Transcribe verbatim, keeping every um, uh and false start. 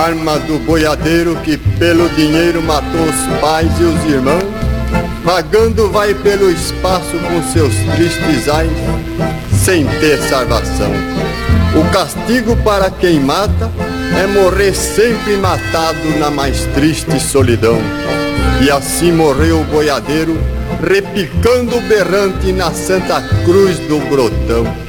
arma do boiadeiro que pelo dinheiro matou os pais e os irmãos, vagando vai pelo espaço com seus tristes ais, sem ter salvação. O castigo para quem mata é morrer sempre matado na mais triste solidão. E assim morreu o boiadeiro, repicando berrante na Santa Cruz do Brotão.